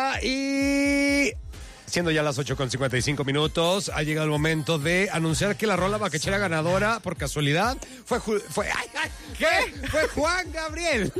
Oiga, y siendo ya las 8:55, ha llegado el momento de anunciar que la rola vaquechera ganadora, por casualidad, fue ¿qué? Fue Juan Gabriel.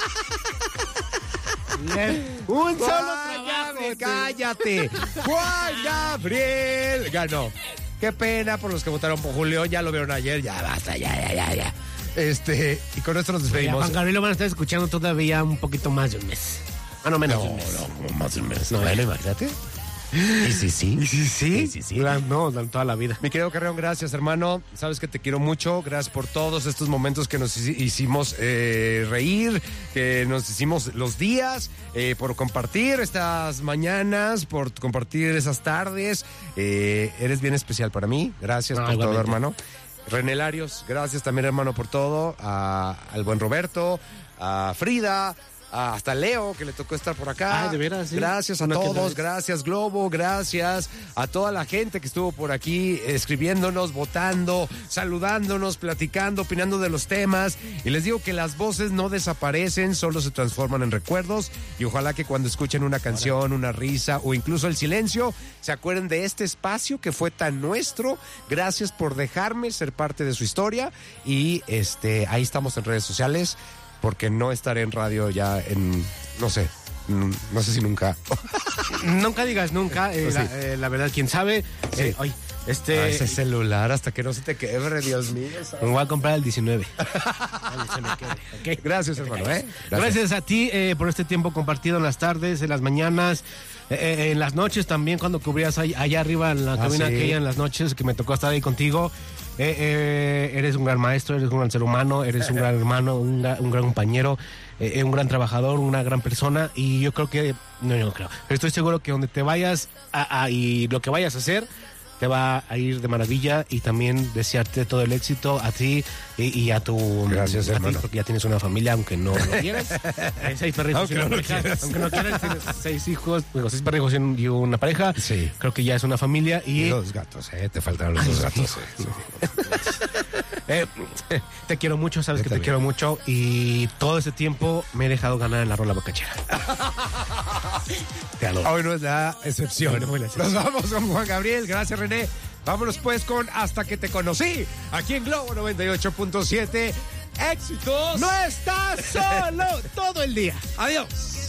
Un solo trabajo, cállate. Juan Gabriel ganó. Qué pena por los que votaron por Julio, ya lo vieron ayer, ya basta, ya. Y con esto nos despedimos. Juan Gabriel lo van a estar escuchando todavía un poquito más de un mes. No, menos de un mes. No, más de un mes. No, imagínate. ¿Y sí? No, toda la vida. Mi querido Carreón, gracias, hermano. Sabes que te quiero mucho. Gracias por todos estos momentos que nos hicimos reír, que nos hicimos los días, por compartir estas mañanas, por compartir esas tardes. Eres bien especial para mí. Gracias por todo, hermano. René Larios, gracias también, hermano, por todo. Al buen Roberto, a Frida, hasta Leo, que le tocó estar por acá. De veras, sí. Gracias a todos, gracias Globo, gracias a toda la gente que estuvo por aquí escribiéndonos, votando, saludándonos, platicando, opinando de los temas. Y les digo que las voces no desaparecen, solo se transforman en recuerdos. Y ojalá que cuando escuchen una canción, una risa o incluso el silencio, se acuerden de este espacio que fue tan nuestro. Gracias por dejarme ser parte de su historia. Y ahí estamos en redes sociales, porque no estaré en radio ya en, no sé si nunca. Nunca digas nunca, sí. La verdad, quién sabe. Sí. Ese celular, hasta que no se te quebre, Dios mío. Me voy a comprar el 19. Okay. Gracias, hermano. Gracias a ti por este tiempo compartido en las tardes, en las mañanas, en las noches también, cuando cubrías allá arriba en la cabina aquella, en las noches que me tocó estar ahí contigo. Eres un gran maestro, eres un gran ser humano, eres un gran hermano, un gran compañero, un gran trabajador, una gran persona. Y yo creo que, no creo, pero estoy seguro que donde te vayas y lo que vayas a hacer te va a ir de maravilla. Y también desearte todo el éxito a ti y a tu... Gracias, hermano. Porque ya tienes una familia, aunque no lo quieras. 6 perrijos aunque no lo quieras. Aunque no quieras, tienes 6 hijos, 6 perrijos y una pareja. Sí. Creo que ya es una familia. Y 2 gatos, te faltaron los 2 gatos. Te quiero mucho, sabes que te quiero mucho. Y todo ese tiempo me he dejado ganar en la rola vaquechera. Te adoro. Hoy no es la excepción. Nos vamos con Juan Gabriel. Gracias, René. Vámonos pues con Hasta que te conocí, aquí en Globo 98.7. ¡Éxitos! ¡No estás solo todo el día! ¡Adiós!